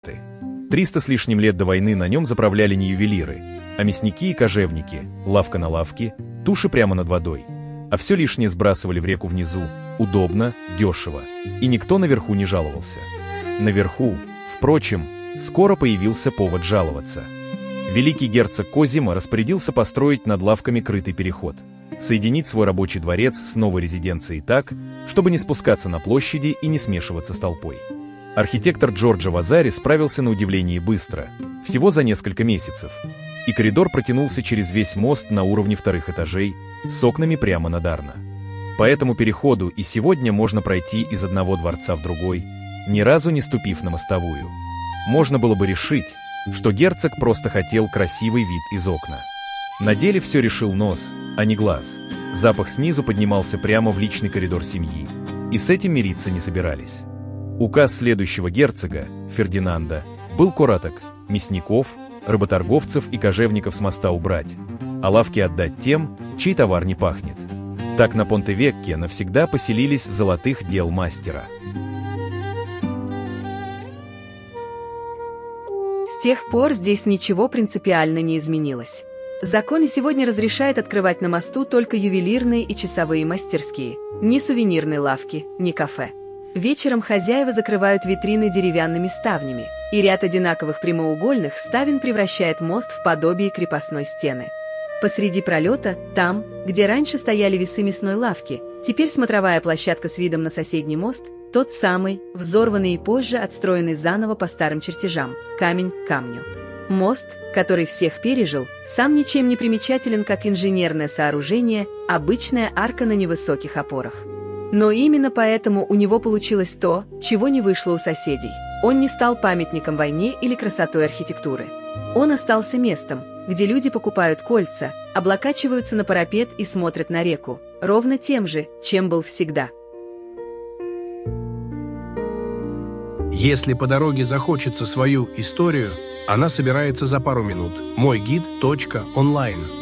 300 с лишним лет до войны на нем заправляли не ювелиры, а мясники и кожевники, лавка на лавке, туши прямо над водой. А все лишнее сбрасывали в реку внизу, удобно, дешево, и никто наверху не жаловался. Наверху, впрочем, скоро появился повод жаловаться. Великий герцог Козимо распорядился построить над лавками крытый переход, соединить свой рабочий дворец с новой резиденцией так, чтобы не спускаться на площади и не смешиваться с толпой. Архитектор Джорджо Вазари справился на удивление быстро, всего за несколько месяцев, и коридор протянулся через весь мост на уровне вторых этажей, с окнами прямо над Арно. По этому переходу и сегодня можно пройти из одного дворца в другой, ни разу не ступив на мостовую. Можно было бы решить, что герцог просто хотел красивый вид из окна. На деле все решил нос, а не глаз. Запах снизу поднимался прямо в личный коридор семьи, и с этим мириться не собирались. Указ следующего герцога, Фердинанда, был короток: мясников, работорговцев и кожевников с моста убрать, а лавки отдать тем, чей товар не пахнет. Так на Понте-Векке навсегда поселились золотых дел мастера. С тех пор здесь ничего принципиально не изменилось. Закон и сегодня разрешает открывать на мосту только ювелирные и часовые мастерские, ни сувенирные лавки, ни кафе. Вечером хозяева закрывают витрины деревянными ставнями, и ряд одинаковых прямоугольных ставен превращает мост в подобие крепостной стены. Посреди пролета, там, где раньше стояли весы мясной лавки, теперь смотровая площадка с видом на соседний мост, тот самый, взорванный и позже отстроенный заново по старым чертежам, камень к камню. Мост, который всех пережил, сам ничем не примечателен как инженерное сооружение, обычная арка на невысоких опорах. Но именно поэтому у него получилось то, чего не вышло у соседей. Он не стал памятником войне или красотой архитектуры. Он остался местом, где люди покупают кольца, облокачиваются на парапет и смотрят на реку, ровно тем же, чем был всегда. Если по дороге захочется свою историю, она собирается за пару минут. Мойгид.онлайн